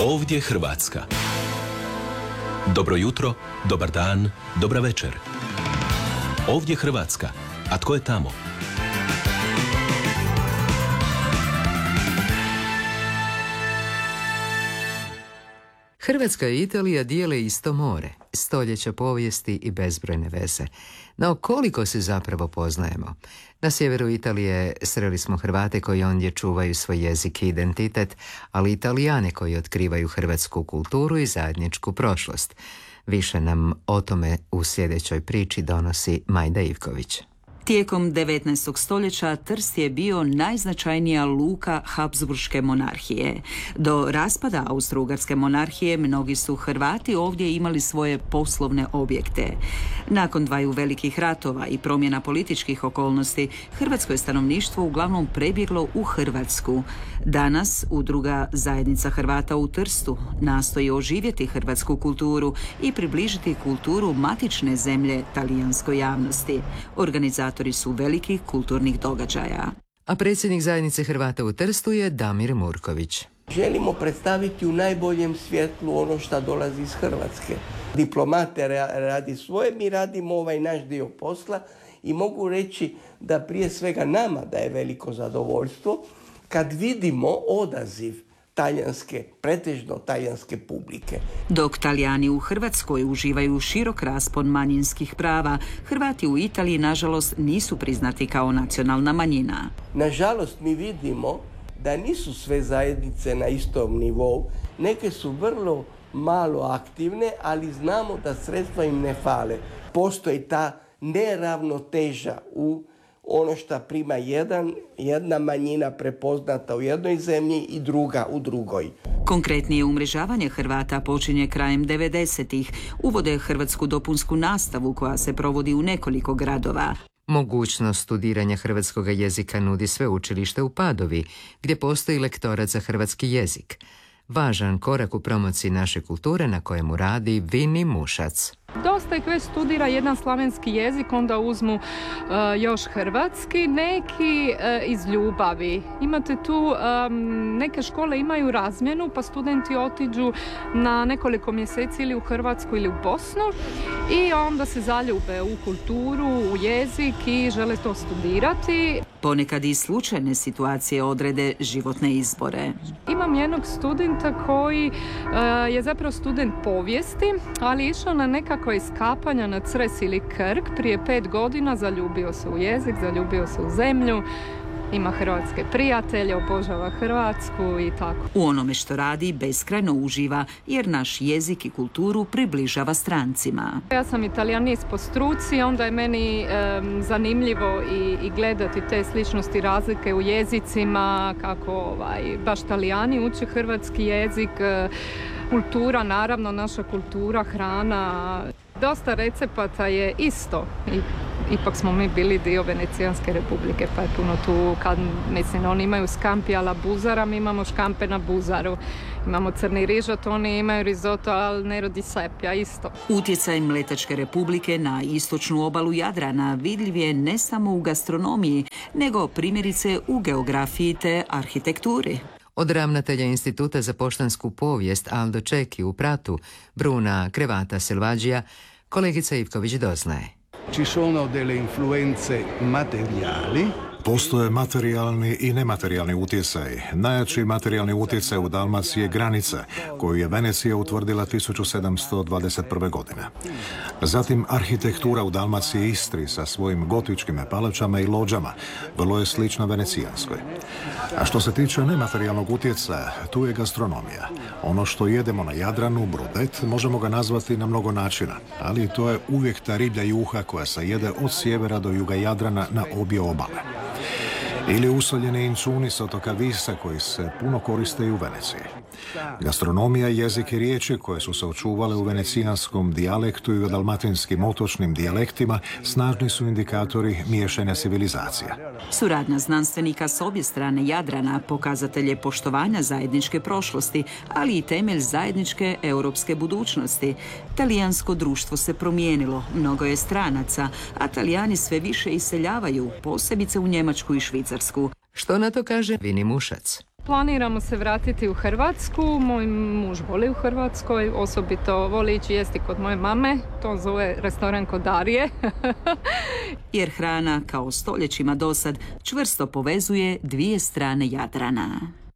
Ovdje Hrvatska. Dobro jutro, dobar dan, dobra večer. Ovdje Hrvatska. A tko je tamo? Hrvatska i Italija dijele isto more, stoljeća povijesti i bezbrojne veze. No koliko se zapravo poznajemo? Na sjeveru Italije sreli smo Hrvate koji ondje čuvaju svoj jezik i identitet, ali Italijane koji otkrivaju hrvatsku kulturu i zajedničku prošlost. Više nam o tome u sljedećoj priči donosi Majda Ivković. Tijekom 19. stoljeća Trst je bio najznačajnija luka Habsburške monarhije. Do raspada Austro-Ugarske monarhije mnogi su Hrvati ovdje imali svoje poslovne objekte. Nakon dvaju velikih ratova i promjena političkih okolnosti, hrvatsko je stanovništvo uglavnom prebjeglo u Hrvatsku. Danas Udruga Zajednica Hrvata u Trstu nastoji oživjeti hrvatsku kulturu i približiti kulturu matične zemlje talijanskoj javnosti. Organizatori su velikih kulturnih događaja. A predsjednik Zajednice Hrvata u Trstu je Damir Murković. Želimo predstaviti u najboljem svjetlu ono što dolazi iz Hrvatske. Diplomate radi svoje, mi radimo ovaj naš dio posla i mogu reći da prije svega nama daje veliko zadovoljstvo kad vidimo odaziv pretežno talijanske publike. Dok Talijani u Hrvatskoj uživaju širok raspon manjinskih prava, Hrvati u Italiji, nažalost, nisu priznati kao nacionalna manjina. Nažalost, mi vidimo da nisu sve zajednice na istom nivou. Neke su vrlo malo aktivne, ali znamo da sredstva im ne fale. Postoji ta neravnoteža u ono što prima jedna manjina prepoznata u jednoj zemlji i druga u drugoj. Konkretnije umrežavanje Hrvata počinje krajem 90-ih. Uvode hrvatsku dopunsku nastavu koja se provodi u nekoliko gradova. Mogućnost studiranja hrvatskog jezika nudi sveučilište u Padovi, gdje postoji lektorat za hrvatski jezik. Važan korak u promociji naše kulture na kojemu radi Vini Mušac. Dosta ih već studira jedan slavenski jezik, onda uzmu još hrvatski, neki iz ljubavi. Imate tu, neke škole imaju razmjenu, pa studenti otiđu na nekoliko mjeseci ili u Hrvatsku ili u Bosnu i onda se zaljube u kulturu, u jezik i žele to studirati. Ponekad i slučajne situacije odrede životne izbore. Imam jednog studenta koji je zapravo student povijesti, ali išao na nekakva iskapanja na Cres ili Krk prije 5 godina, zaljubio se u jezik, zaljubio se u zemlju, ima hrvatske prijatelje, obožava Hrvatsku i tako. U onome što radi beskrajno uživa jer naš jezik i kulturu približava strancima. Ja sam italijanist po struci, onda je meni zanimljivo i gledati te sličnosti, razlike u jezicima, kako baš Talijani uče hrvatski jezik, kultura, naravno naša kultura, hrana. Dosta recepata je isto. Ipak smo mi bili dio Venecijanske republike, pa je puno tu, oni imaju scampi alla buzara, mi imamo škampe na buzaru. Imamo crni rižot, oni imaju risotto al nero di seppia, isto. Utjecaj Mletačke republike na istočnu obalu Jadrana vidljiv je ne samo u gastronomiji, nego primjerice u geografiji te arhitekturi. Od ravnatelja Instituta za poštansku povijest Aldo Čeki u Pratu, Bruna Crevata Selvaggija, kolegica Ivković doznaje. Ci sono delle influenze materiali. Postoje materijalni i nematerijalni utjecaj. Najjači materijalni utjecaj u Dalmaciji je granica, koju je Venecija utvrdila 1721. godine. Zatim arhitektura u Dalmaciji i Istri sa svojim gotičkim palačama i lođama vrlo je slična venecijanskoj. A što se tiče nematerijalnog utjecaja, tu je gastronomija. Ono što jedemo na Jadranu, brudet, možemo ga nazvati na mnogo načina, ali to je uvijek ta riblja juha koja se jede od sjevera do juga Jadrana na obje obale. Ili usoljeni incuni s otoka Visa koji se puno koriste i u Veneciji. Gastronomija, jezik i riječi koje su se očuvale u venecijanskom dijalektu i u dalmatinskim otočnim dijalektima snažni su indikatori miješanja civilizacija. Suradnja znanstvenika s obje strane Jadrana pokazatelj je poštovanja zajedničke prošlosti, ali i temelj zajedničke europske budućnosti. Talijansko društvo se promijenilo, mnogo je stranaca, a Talijani sve više iseljavaju, posebice u Njemačku i Švicarsku. Što na to kaže Vini Mušac? Planiramo se vratiti u Hrvatsku. Moj muž voli u Hrvatskoj, osobito voli ići jesti kod moje mame. To zove restoran kod Darije. Jer hrana, kao stoljećima dosad, čvrsto povezuje dvije strane Jadrana.